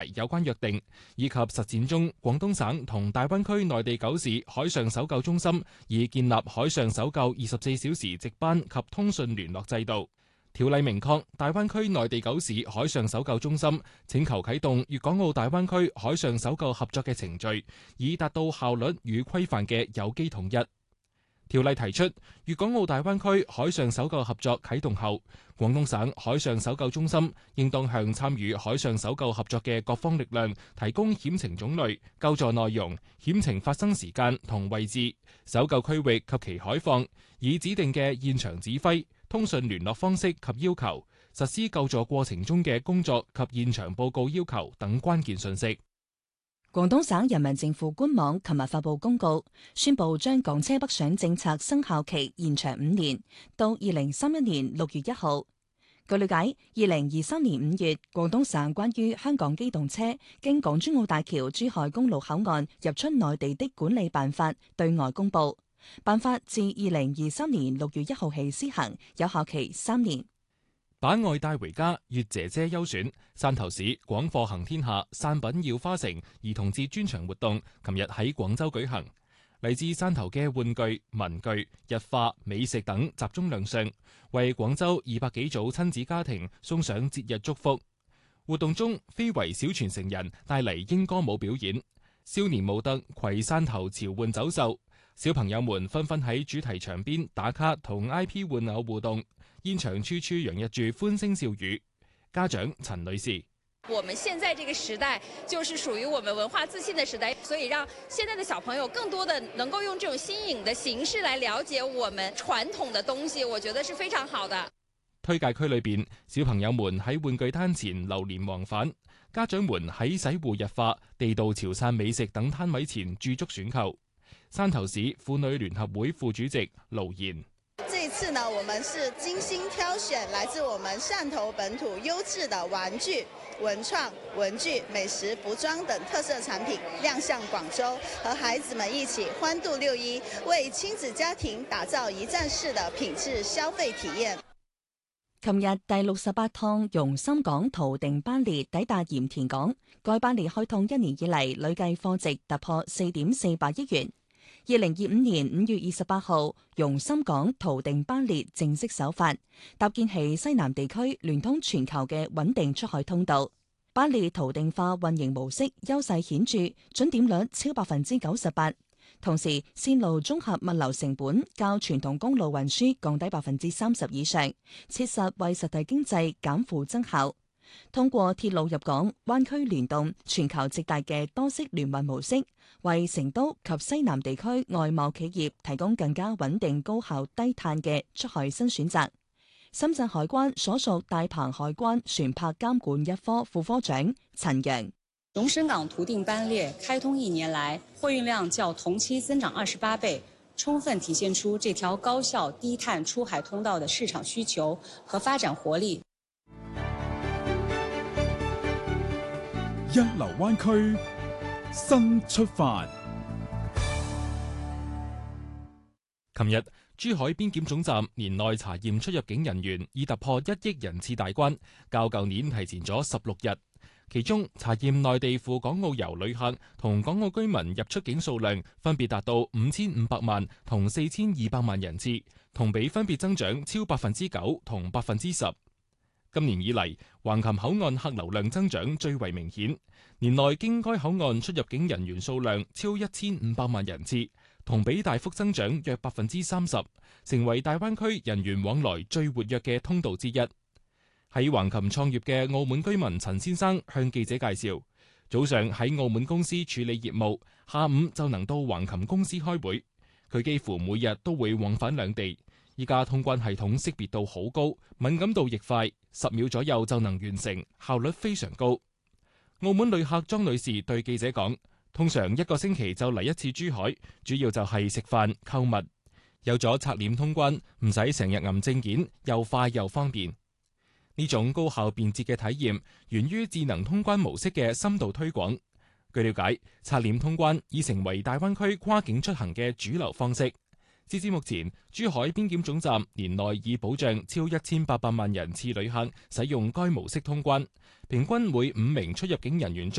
有關約定，以及實踐中廣東省同大灣區內地9市海上搜救中心已建立海上搜救24小時值班及通訊聯絡制度。條例明確，大灣區內地9市海上搜救中心請求啟動粵港澳大灣區海上搜救合作嘅程序，以達到效率與規範嘅有機統一。條例提出，粵港澳大灣區海上搜救合作啟動後，廣東省海上搜救中心應當向參與海上搜救合作嘅各方力量提供險情種類、救助內容、險情發生時間同位置、搜救區域及其海況，以指定嘅現場指揮、通訊聯絡方式及要求、實施救助過程中嘅工作及現場報告要求等關鍵信息。 廣東省人民政府官網琴日發布公告，宣布將港車北上政策生效期延長5年，到2031年6月1號。據了解，2023年5月，廣東省關於香港機動車經港珠澳大橋珠海公路口岸入出內地的管理辦法對外公布，辦法自2023年6月1號起施行，有效期3年。 把愛帶回家，月姐姐優選汕頭市廣貨行天下傘品耀花城兒童節專場活動，琴日喺廣州舉行。嚟自汕頭嘅玩具、文具、日化、美食等集中亮相，為廣州200幾組親子家庭送上節日祝福。活動中，非遺小傳承人帶嚟英歌舞表演，少年舞德攜汕頭潮玩走秀，小朋友們紛紛喺主題場邊打卡同 IP 玩偶互動。現場處處洋溢住歡聲笑語。家長陳女士： 我們現在這個時代就是屬於我們文化自信的時代，所以讓現在的小朋友更多的能夠用這種新穎的形式來了解我們傳統的東西，我覺得是非常好的。 推介區裏邊，小朋友們喺玩具攤前流連忘返，家長們喺洗護日化、地道潮汕美食等攤位前駐足選購。汕頭市婦女聯合會副主席盧賢： 這一次呢，我們是精心挑選來自我們汕頭本土優質的玩具、文創、文具、美食、服裝等特色產品亮相廣州，和孩子們一起歡度6·1，為親子家庭打造一站式的品質消費體驗。 琴日第68趟容深港淘定班列抵達鹽田港，該班列開通1年以嚟累計貨值突破4.48億元。2025年5月28號，容深港淘定班列正式首發，搭建起西南地區聯通全球嘅穩定出海通道。班列淘定化運營模式優勢顯著，準點率超98%，同時線路綜合物流成本較傳統公路運輸降低30%以上，切實為實體經濟減負增效。通過鐵路入港、灣區聯動、全球直達嘅多式聯運模式，為成都及西南地區外貿企業提供更加穩定、高效、低碳嘅出海新選擇。深圳海關所屬大鵬海關船舶監管一科副科長陳陽： 容深港淘定班列開通1年來，貨運量較同期增長28倍，充分體現出這條高效低碳出海通道的市場需求和發展活力。 一流灣區新出發。 琴日，珠海邊檢總站年內查驗出入境人員已突破1億人次大關，較舊年提前咗16日。其中，查驗內地赴港澳遊旅客同港澳居民入出境數量分別達到5500萬同4200萬人次，同比分別增長超9%同10%。今年以嚟，橫琴口岸客流量增長最為明顯，年內經該口岸出入境人員數量超1500萬人次，同比大幅增長約30%，成為大灣區人員往來最活躍嘅通道之一。喺橫琴創業嘅澳門居民陳先生向記者介紹，早上喺澳門公司處理業務，下午就能到橫琴公司開會。佢幾乎每日都會往返兩地。依家通關系統識別度好高，敏感度亦快，10秒左右就能完成，效率非常高。澳門旅客莊女士對記者講，通常1個星期就嚟1次珠海，主要就係食飯、購物。有咗刷臉通關，唔使成日揞證件，又快又方便。呢種高效便捷嘅體驗，源於智能通關模式嘅深度推廣。據了解，刷臉通關已成為大灣區跨境出行嘅主流方式。截至目前，珠海邊檢總站年內已保障超1800萬人次旅客使用該模式通關，平均每5名出入境人員中